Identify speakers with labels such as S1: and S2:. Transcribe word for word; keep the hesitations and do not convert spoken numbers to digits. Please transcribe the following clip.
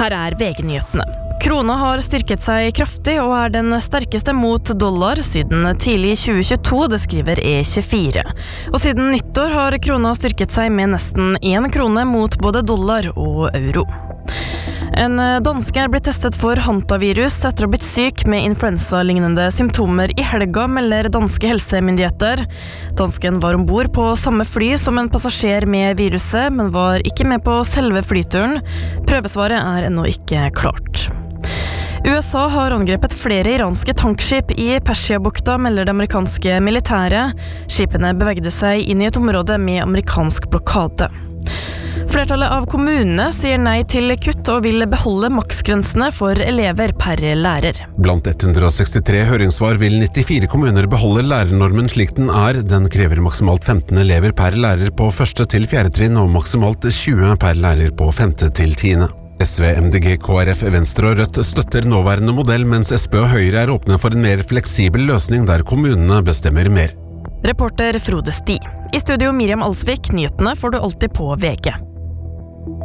S1: Her er V G-nyhetene. Krona har styrket seg kraftig og er den sterkeste mot dollar siden tidlig tjue tjueto, det skriver E tjuefire. Og siden nyttår har krona styrket seg med nesten en krone mot både dollar og euro. En danske er blitt testet for hantavirus etter å ha blitt syk med influensa-lignende symptomer i helga, melder danske helsemyndigheter. Dansken var ombord på samme fly som en passasjer med viruset, men var ikke med på selve flyturen. Prøvesvaret er ennå ikke klart. U S A har angrepet flere iranske tankskip i Persiabukta, melder det amerikanske militæret. Skipene bevegde seg inn i et område med amerikansk blokade. Flertallet av kommunene sier nei til kutt og vil beholde maksgrensene for elever per lærer.
S2: Blant ett hundre og sekstitre høringssvar vil nittifire kommuner beholde lærernormen slik den er. Den krever maksimalt femten elever per lærer på første til fjerde trinn og maksimalt tjue per lærer på femte til tiende. S V, M D G, K R F, Venstre og Rødt støtter nåværende modell, mens S P og Høyre er åpne for en mer fleksibel løsning der kommunene bestemmer mer.
S1: Reporter Frode Sti. I studio Miriam Alsvik, nyhetene får du alltid på V G.